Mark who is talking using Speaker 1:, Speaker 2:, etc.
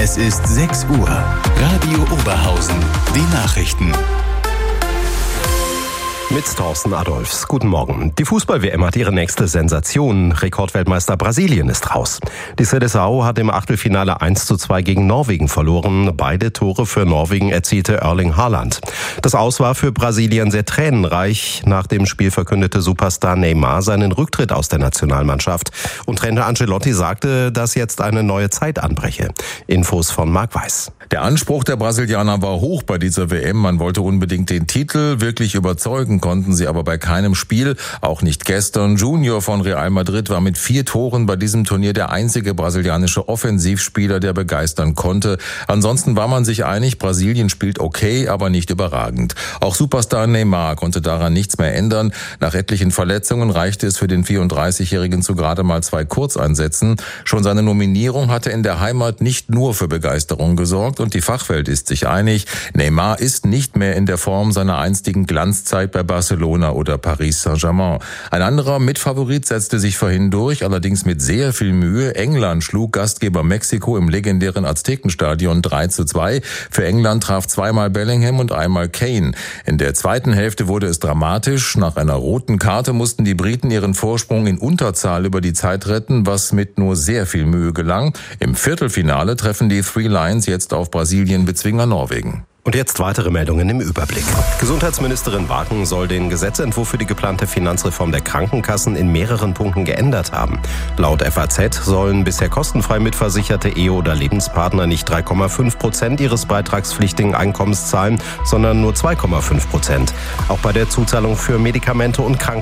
Speaker 1: Es ist 6 Uhr. Radio Oberhausen. Die Nachrichten.
Speaker 2: Mit Thorsten Adolfs. Guten Morgen. Die Fußball-WM hat ihre nächste Sensation. Rekordweltmeister Brasilien ist raus. Die Seleção hat im Achtelfinale 1:2 gegen Norwegen verloren. Beide Tore für Norwegen erzielte Erling Haaland. Das Aus war für Brasilien sehr tränenreich. Nach dem Spiel verkündete Superstar Neymar seinen Rücktritt aus der Nationalmannschaft. Und Trainer Ancelotti sagte, dass jetzt eine neue Zeit anbreche. Infos von Marc Weiß.
Speaker 3: Der Anspruch der Brasilianer war hoch bei dieser WM. Man wollte unbedingt den Titel. Wirklich überzeugen konnten sie aber bei keinem Spiel. Auch nicht gestern. Junior von Real Madrid war mit 4 Toren bei diesem Turnier der einzige brasilianische Offensivspieler, der begeistern konnte. Ansonsten war man sich einig, Brasilien spielt okay, aber nicht überragend. Auch Superstar Neymar konnte daran nichts mehr ändern. Nach etlichen Verletzungen reichte es für den 34-Jährigen zu gerade mal 2 Kurzeinsätzen. Schon seine Nominierung hatte in der Heimat nicht nur für Begeisterung gesorgt und die Fachwelt ist sich einig. Neymar ist nicht mehr in der Form seiner einstigen Glanzzeit bei Barcelona oder Paris Saint-Germain. Ein anderer Mitfavorit setzte sich vorhin durch, allerdings mit sehr viel Mühe. England schlug Gastgeber Mexiko im legendären Aztekenstadion 3:2. Für England traf zweimal Bellingham und einmal Kane. In der zweiten Hälfte wurde es dramatisch. Nach einer roten Karte mussten die Briten ihren Vorsprung in Unterzahl über die Zeit retten, was mit nur sehr viel Mühe gelang. Im Viertelfinale treffen die Three Lions jetzt auf Brasilien-Bezwinger Norwegen.
Speaker 2: Und jetzt weitere Meldungen im Überblick. Gesundheitsministerin Wagen soll den Gesetzentwurf für die geplante Finanzreform der Krankenkassen in mehreren Punkten geändert haben. Laut FAZ sollen bisher kostenfrei mitversicherte Ehe- oder Lebenspartner nicht 3,5% ihres beitragspflichtigen Einkommens zahlen, sondern nur 2,5%. Auch bei der Zuzahlung für Medikamente und